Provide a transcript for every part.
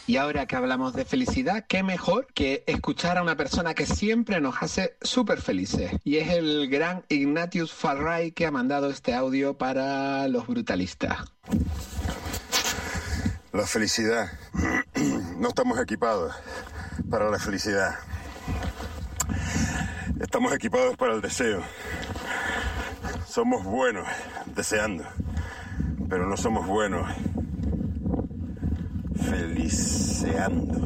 Y ahora que hablamos de felicidad, qué mejor que escuchar a una persona que siempre nos hace súper felices. Y es el gran Ignatius Farray, que ha mandado este audio para los brutalistas. La felicidad. No estamos equipados para la felicidad. Estamos equipados para el deseo. Somos buenos deseando, pero no somos buenos feliceando.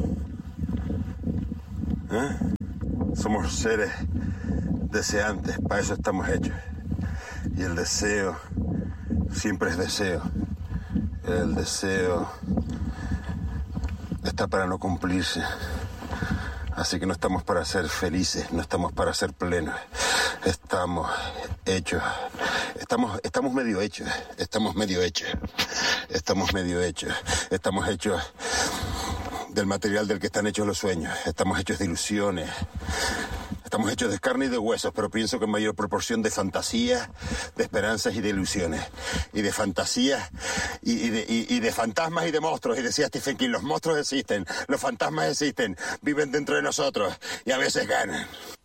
Somos seres deseantes, para eso estamos hechos. Y el deseo siempre es deseo. El deseo está para no cumplirse. Así que no estamos para ser felices, no estamos para ser plenos. Estamos hechos. Estamos medio hechos. Estamos hechos del material del que están hechos los sueños. Estamos hechos de ilusiones. Estamos hechos de carne y de huesos, pero pienso que en mayor proporción de fantasías, de esperanzas y de ilusiones. Y de fantasías y de fantasmas y de monstruos. Y decía Stephen King, los monstruos existen, los fantasmas existen, viven dentro de nosotros y a veces ganan.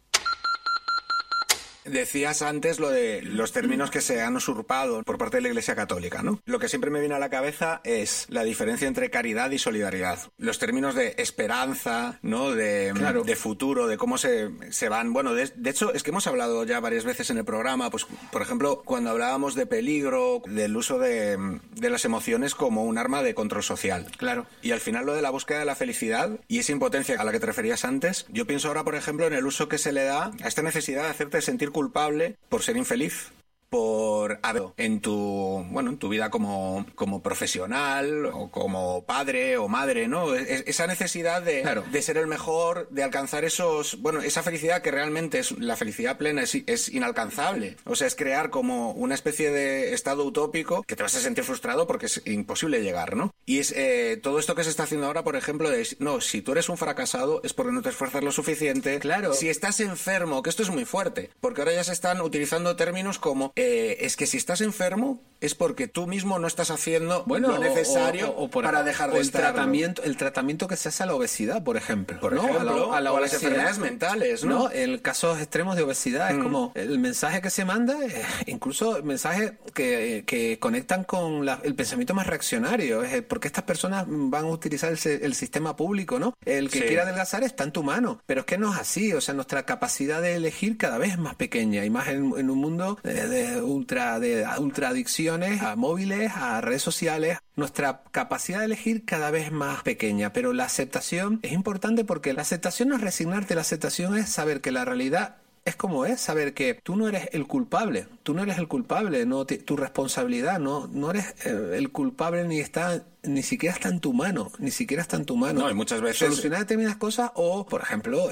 Decías antes lo de los términos que se han usurpado por parte de la Iglesia Católica, ¿no? Lo que siempre me viene a la cabeza es la diferencia entre caridad y solidaridad. Los términos de esperanza, ¿no? De futuro, de cómo se van... Bueno, de hecho, es que hemos hablado ya varias veces en el programa, pues, por ejemplo, cuando hablábamos de peligro, del uso de las emociones como un arma de control social. Claro. Y al final lo de la búsqueda de la felicidad y esa impotencia a la que te referías antes, yo pienso ahora, por ejemplo, en el uso que se le da a esta necesidad de hacerte sentir culpable por ser infeliz, por en tu vida como profesional o como padre o madre, ¿no? Esa necesidad de ser el mejor, de alcanzar esa felicidad que realmente es la felicidad plena, es inalcanzable. O sea, es crear como una especie de estado utópico que te vas a sentir frustrado porque es imposible llegar, ¿no? Y es todo esto que se está haciendo ahora, por ejemplo, si tú eres un fracasado es porque no te esfuerzas lo suficiente. Claro. Si estás enfermo, que esto es muy fuerte, porque ahora ya se están utilizando términos como es que si estás enfermo es porque tú mismo no estás haciendo lo necesario para dejar de estar. El tratamiento que se hace a la obesidad, por ejemplo. Por ejemplo, a la o a las enfermedades mentales, ¿no? En casos extremos de obesidad es como el mensaje que se manda, incluso mensajes que conectan con el pensamiento más reaccionario. Porque estas personas van a utilizar el sistema público, ¿no? El que quiera adelgazar está en tu mano. Pero es que no es así. O sea, nuestra capacidad de elegir cada vez es más pequeña y más en un mundo de ultra adicciones a móviles, a redes sociales. Nuestra capacidad de elegir cada vez más pequeña, pero la aceptación es importante porque la aceptación no es resignarte, la aceptación es saber que la realidad es como es, saber que tú no eres el culpable, no tu responsabilidad, no eres el culpable ni siquiera está en tu mano. No, y muchas veces solucionar determinadas cosas o, por ejemplo,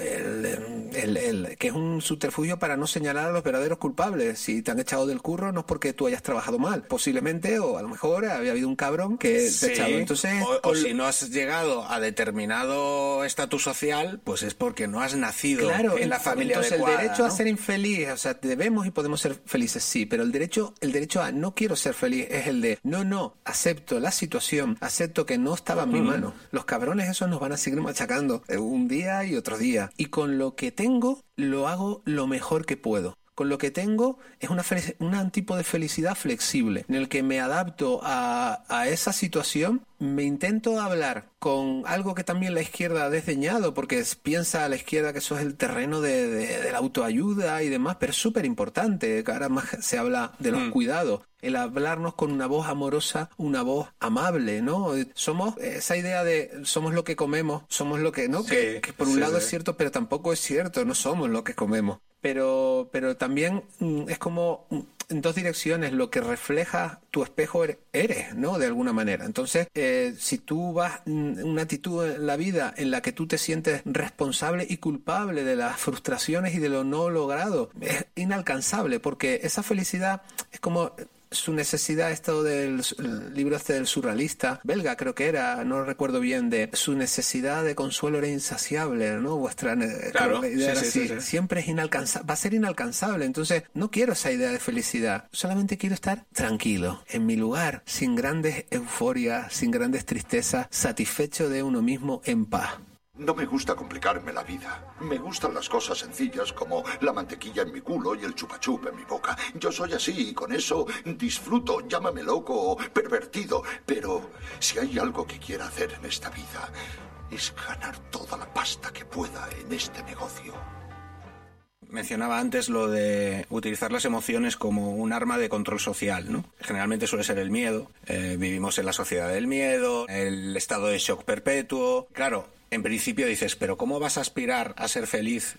el que es un subterfugio para no señalar a los verdaderos culpables. Si te han echado del curro no es porque tú hayas trabajado mal, posiblemente, o a lo mejor había habido un cabrón que te ha echado. Entonces, o si no has llegado a determinado estatus social, pues es porque no has nacido en la familia adecuada. El derecho a ser infeliz, o sea, debemos y podemos ser felices, sí, pero el derecho a no quiero ser feliz es el de no, acepto la situación, acepto que no estaba en mi mano. Los cabrones esos nos van a seguir machacando un día y otro día. Y con lo que tengo, lo hago lo mejor que puedo. Con lo que tengo es un tipo de felicidad flexible, en el que me adapto a esa situación. Me intento hablar con algo que también la izquierda ha desdeñado, porque piensa a la izquierda que eso es el terreno de la autoayuda y demás, pero es súper importante, que ahora más se habla de los cuidados. El hablarnos con una voz amorosa, una voz amable, ¿no? Somos esa idea de somos lo que comemos, somos lo que, ¿no? Que por un lado es cierto, pero tampoco es cierto, no somos lo que comemos. Pero también es como en dos direcciones, lo que refleja tu espejo eres, ¿no? De alguna manera. Entonces, si tú vas una actitud en la vida en la que tú te sientes responsable y culpable de las frustraciones y de lo no logrado, es inalcanzable, porque esa felicidad es como su necesidad, esto del el libro este del surrealista, belga creo que era, no recuerdo bien, de su necesidad de consuelo era insaciable, ¿no? Vuestra claro, idea era así. Sí. Siempre es inalcanzable, va a ser inalcanzable. Entonces, no quiero esa idea de felicidad. Solamente quiero estar tranquilo, en mi lugar, sin grandes euforias, sin grandes tristezas, satisfecho de uno mismo, en paz. No me gusta complicarme la vida. Me gustan las cosas sencillas como la mantequilla en mi culo y el chupachup en mi boca. Yo soy así y con eso disfruto, llámame loco o pervertido. Pero si hay algo que quiera hacer en esta vida, es ganar toda la pasta que pueda en este negocio. Mencionaba antes lo de utilizar las emociones como un arma de control social, ¿no? Generalmente suele ser el miedo. Vivimos en la sociedad del miedo, el estado de shock perpetuo. Claro, en principio dices, pero ¿cómo vas a aspirar a ser feliz